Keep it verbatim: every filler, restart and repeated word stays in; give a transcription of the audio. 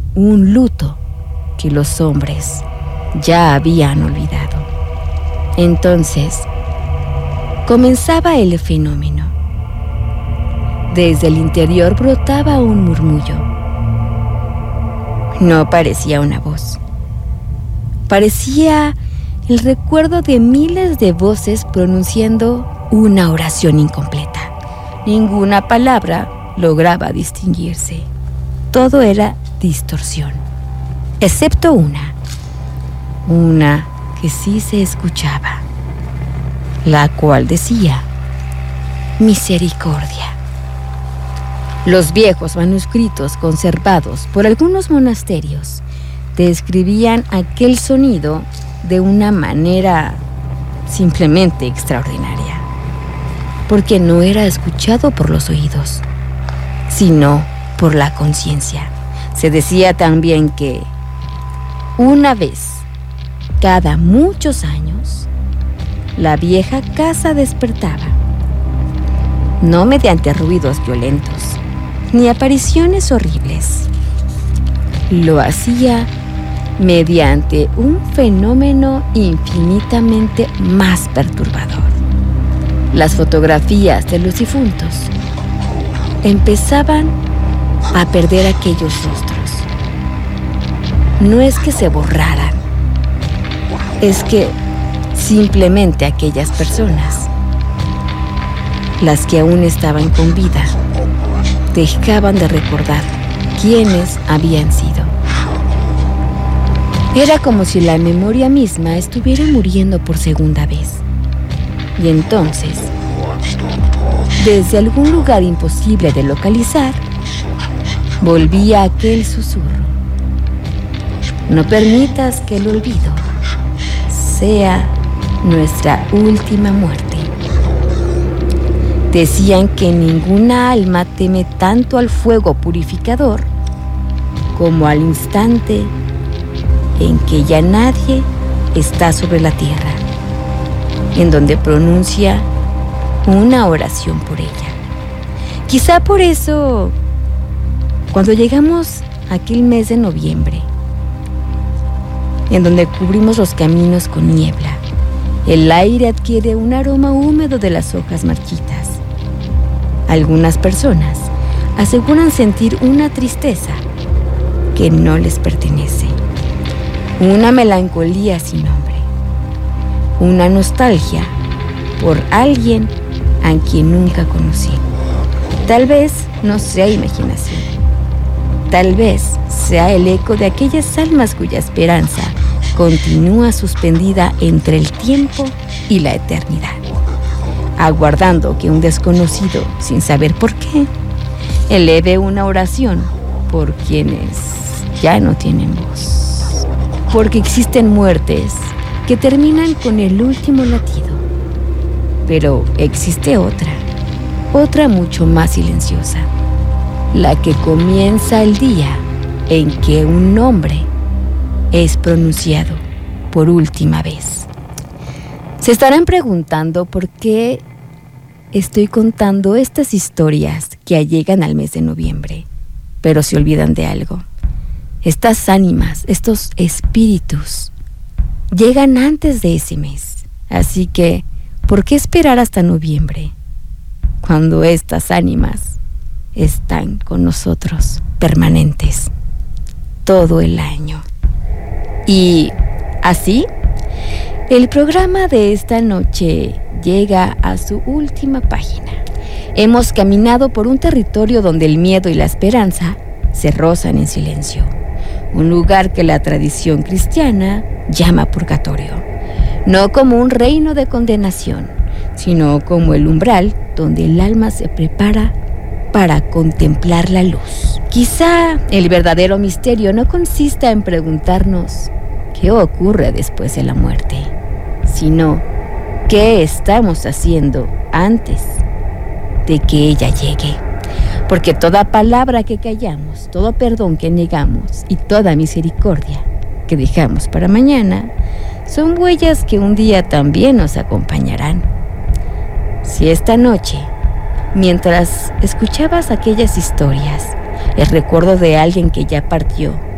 un luto que los hombres ya habían olvidado. Entonces, comenzaba el fenómeno. Desde el interior brotaba un murmullo. No parecía una voz. Parecía el recuerdo de miles de voces pronunciando una oración incompleta. Ninguna palabra lograba distinguirse. Todo era distorsión, excepto una. Una que sí se escuchaba, la cual decía: misericordia. Los viejos manuscritos conservados por algunos monasterios describían aquel sonido de una manera simplemente extraordinaria, porque no era escuchado por los oídos, sino por la conciencia. Se decía también que una vez cada muchos años la vieja casa despertaba, no mediante ruidos violentos ni apariciones horribles. Lo hacía mediante un fenómeno infinitamente más perturbador. Las fotografías de los difuntos empezaban a perder aquellos rostros. No es que se borraran, es que simplemente aquellas personas, las que aún estaban con vida, dejaban de recordar quiénes habían sido. Era como si la memoria misma estuviera muriendo por segunda vez. Y entonces, desde algún lugar imposible de localizar, volvía aquel susurro: no permitas que el olvido sea nuestra última muerte. Decían que ninguna alma teme tanto al fuego purificador como al instante en que ya nadie está sobre la tierra, en donde pronuncia una oración por ella. Quizá por eso, cuando llegamos a aquel mes de noviembre, en donde cubrimos los caminos con niebla, el aire adquiere un aroma húmedo de las hojas marchitas. Algunas personas aseguran sentir una tristeza que no les pertenece, una melancolía sin nombre, una nostalgia por alguien a quien nunca conocí. Tal vez no sea imaginación, tal vez sea el eco de aquellas almas cuya esperanza continúa suspendida entre el tiempo y la eternidad, aguardando que un desconocido, sin saber por qué, eleve una oración por quienes ya no tienen voz. Porque existen muertes que terminan con el último latido, pero existe otra, otra mucho más silenciosa, la que comienza el día en que un nombre es pronunciado por última vez. Se estarán preguntando por qué estoy contando estas historias que llegan al mes de noviembre, pero se olvidan de algo. Estas ánimas, estos espíritus, llegan antes de ese mes. Así que, ¿por qué esperar hasta noviembre, cuando estas ánimas están con nosotros permanentes todo el año? Y así, el programa de esta noche llega a su última página. Hemos caminado por un territorio donde el miedo y la esperanza se rozan en silencio. Un lugar que la tradición cristiana llama purgatorio. No como un reino de condenación, sino como el umbral donde el alma se prepara para contemplar la luz. Quizá el verdadero misterio no consista en preguntarnos qué ocurre después de la muerte, sino qué estamos haciendo antes de que ella llegue. Porque toda palabra que callamos, todo perdón que negamos y toda misericordia que dejamos para mañana son huellas que un día también nos acompañarán. Si esta noche, mientras escuchabas aquellas historias, el recuerdo de alguien que ya partió